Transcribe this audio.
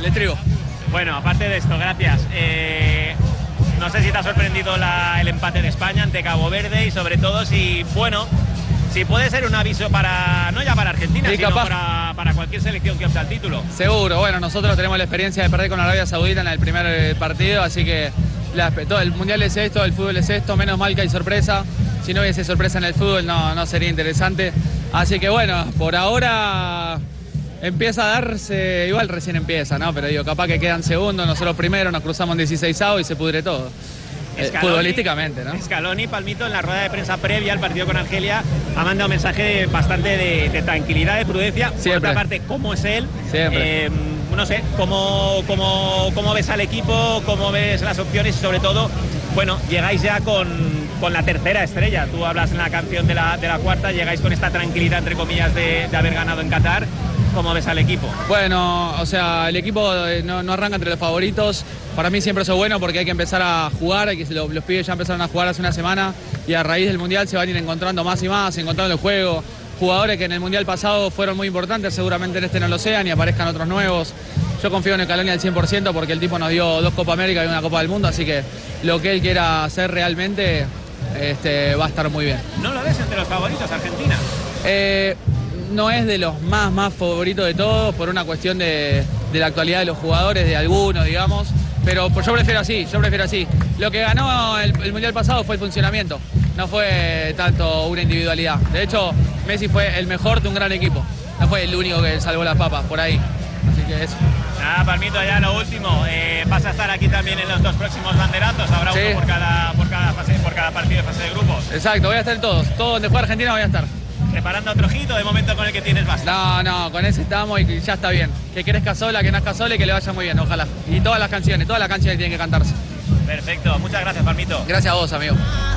estribo. Bueno, aparte de esto, gracias. No sé si te ha sorprendido el empate de España ante Cabo Verde y sobre todo si puede ser un aviso para, no ya para Argentina, sino para cualquier selección que opte al título. Seguro, bueno, nosotros tenemos la experiencia de perder con Arabia Saudita en el primer partido, así que todo el Mundial es esto, el fútbol es esto, menos mal que hay sorpresa. Si no hubiese sorpresa en el fútbol no sería interesante. Así que bueno, por ahora empieza a darse, igual recién empieza, ¿no? Pero digo, capaz que quedan segundos, nosotros primero, nos cruzamos en 16avos y se pudre todo. Futbolísticamente, ¿no? Scaloni, Palmito, en la rueda de prensa previa al partido con Argelia, ha mandado un mensaje bastante de tranquilidad, de prudencia. Siempre. Por otra parte, ¿cómo es él? Siempre. No sé, ¿cómo ves al equipo? ¿Cómo ves las opciones? Y sobre todo, bueno, llegáis ya con la tercera estrella. Tú hablas en la canción de la cuarta, llegáis con esta tranquilidad, entre comillas, de haber ganado en Qatar. ¿Cómo ves al equipo? Bueno, o sea, el equipo no arranca entre los favoritos. Para mí siempre eso es bueno porque hay que empezar a jugar, los pibes ya empezaron a jugar hace una semana y a raíz del Mundial se van a ir encontrando más y más, encontrando el juego. Jugadores que en el Mundial pasado fueron muy importantes, seguramente en este no lo sean y aparezcan otros nuevos. Yo confío en Scaloni al 100% porque el tipo nos dio 2 Copa América y una Copa del Mundo, así que lo que él quiera hacer realmente va a estar muy bien. ¿No lo ves entre los favoritos, Argentina? No es de los más favoritos de todos por una cuestión de la actualidad de los jugadores, de algunos, digamos. Pero yo prefiero así. Lo que ganó el Mundial pasado fue el funcionamiento, no fue tanto una individualidad. De hecho, Messi fue el mejor de un gran equipo, no fue el único que salvó las papas por ahí. Así que eso. Nada, Palmito, ya lo último. Vas a estar aquí también en los 2 próximos banderazos. Habrá uno por cada partido de fase de grupos. Exacto, voy a estar en todos donde juega Argentina voy a estar. ¿Preparando otro ojito de momento con el que tienes basta? No, con ese estamos y ya está bien. Que crezca sola, que nazca sola y que le vaya muy bien, ojalá. Y todas las canciones tienen que cantarse. Perfecto, muchas gracias, Palmito. Gracias a vos, amigo.